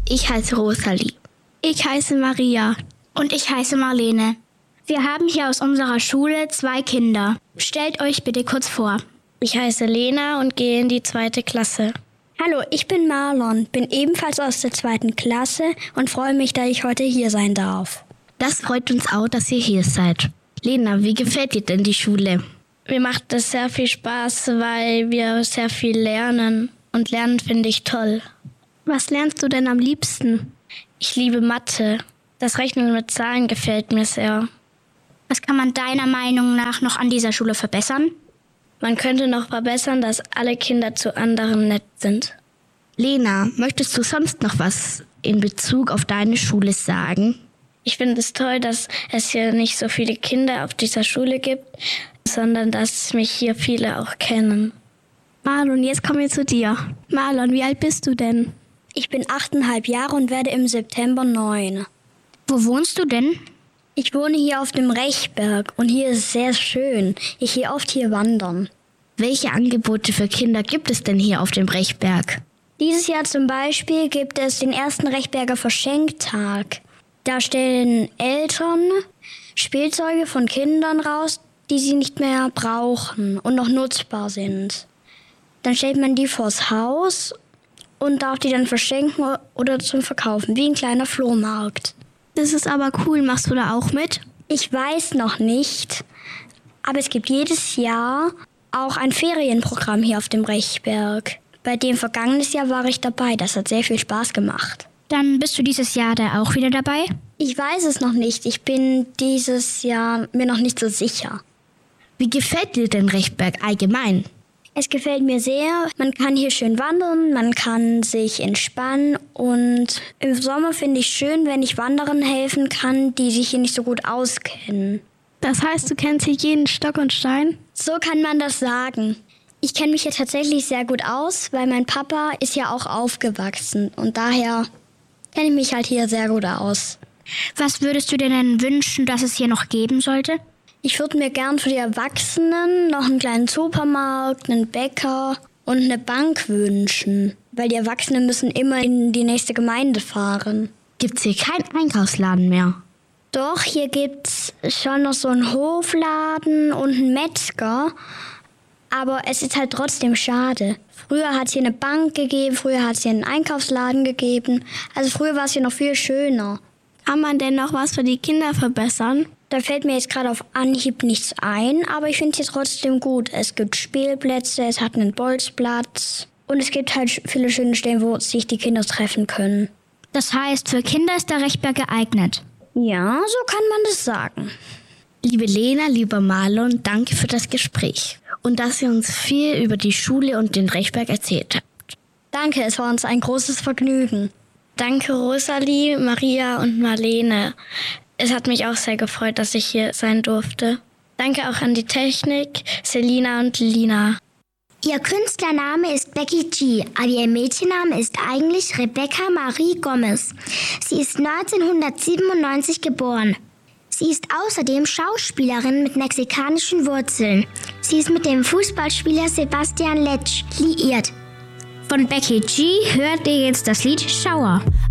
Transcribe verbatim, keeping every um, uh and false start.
Ich heiße Rosalie. Ich heiße Maria. Und ich heiße Marlene. Wir haben hier aus unserer Schule zwei Kinder. Stellt euch bitte kurz vor. Ich heiße Lena und gehe in die zweite Klasse. Hallo, ich bin Marlon, bin ebenfalls aus der zweiten Klasse und freue mich, dass ich heute hier sein darf. Das freut uns auch, dass ihr hier seid. Lena, wie gefällt dir denn die Schule? Mir macht es sehr viel Spaß, weil wir sehr viel lernen. Und Lernen finde ich toll. Was lernst du denn am liebsten? Ich liebe Mathe. Das Rechnen mit Zahlen gefällt mir sehr. Was kann man deiner Meinung nach noch an dieser Schule verbessern? Man könnte noch verbessern, dass alle Kinder zu anderen nett sind. Lena, möchtest du sonst noch was in Bezug auf deine Schule sagen? Ich finde es toll, dass es hier nicht so viele Kinder auf dieser Schule gibt, sondern dass mich hier viele auch kennen. Marlon, jetzt kommen wir zu dir. Marlon, wie alt bist du denn? Ich bin achteinhalb Jahre und werde im September neun. Wo wohnst du denn? Ich wohne hier auf dem Rechberg und hier ist es sehr schön. Ich gehe oft hier wandern. Welche Angebote für Kinder gibt es denn hier auf dem Rechberg? Dieses Jahr zum Beispiel gibt es den ersten Rechberger Verschenktag. Da stellen Eltern Spielzeuge von Kindern raus, die sie nicht mehr brauchen und noch nutzbar sind. Dann stellt man die vors Haus und darf die dann verschenken oder zum Verkaufen, wie ein kleiner Flohmarkt. Das ist aber cool. Machst du da auch mit? Ich weiß noch nicht, aber es gibt jedes Jahr auch ein Ferienprogramm hier auf dem Rechberg. Bei dem vergangenes Jahr war ich dabei. Das hat sehr viel Spaß gemacht. Dann bist du dieses Jahr da auch wieder dabei? Ich weiß es noch nicht. Ich bin dieses Jahr mir noch nicht so sicher. Wie gefällt dir denn Rechberg allgemein? Es gefällt mir sehr. Man kann hier schön wandern, man kann sich entspannen und im Sommer finde ich schön, wenn ich Wanderern helfen kann, die sich hier nicht so gut auskennen. Das heißt, du kennst hier jeden Stock und Stein? So kann man das sagen. Ich kenne mich hier tatsächlich sehr gut aus, weil mein Papa ist ja auch aufgewachsen und daher kenne ich mich halt hier sehr gut aus. Was würdest du dir denn wünschen, dass es hier noch geben sollte? Ich würde mir gern für die Erwachsenen noch einen kleinen Supermarkt, einen Bäcker und eine Bank wünschen. Weil die Erwachsenen müssen immer in die nächste Gemeinde fahren. Gibt's hier keinen Einkaufsladen mehr? Doch, hier gibt's schon noch so einen Hofladen und einen Metzger. Aber es ist halt trotzdem schade. Früher hat es hier eine Bank gegeben, früher hat es hier einen Einkaufsladen gegeben. Also früher war es hier noch viel schöner. Kann man denn noch was für die Kinder verbessern? Da fällt mir jetzt gerade auf Anhieb nichts ein, aber ich finde es hier trotzdem gut. Es gibt Spielplätze, es hat einen Bolzplatz und es gibt halt viele schöne Stellen, wo sich die Kinder treffen können. Das heißt, für Kinder ist der Rechberg geeignet? Ja, so kann man das sagen. Liebe Lena, lieber Marlon, danke für das Gespräch und dass ihr uns viel über die Schule und den Rechberg erzählt habt. Danke, es war uns ein großes Vergnügen. Danke Rosalie, Maria und Marlene. Es hat mich auch sehr gefreut, dass ich hier sein durfte. Danke auch an die Technik, Selina und Lina. Ihr Künstlername ist Becky G, aber ihr Mädchenname ist eigentlich Rebecca Marie Gomez. Sie ist neunzehnhundertsiebenundneunzig geboren. Sie ist außerdem Schauspielerin mit mexikanischen Wurzeln. Sie ist mit dem Fußballspieler Sebastian Letsch liiert. Von Becky G hört ihr jetzt das Lied Schauer.